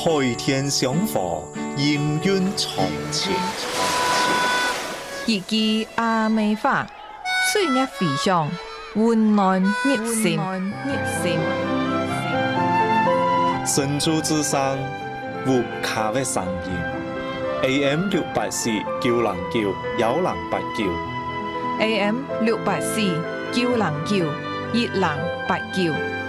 海天相逢，应运长情。 一枝阿妹花，水月飞翔，温暖入心。 神州之声，无卡的声音。AM 684 909 1089 AM 684 909 1089。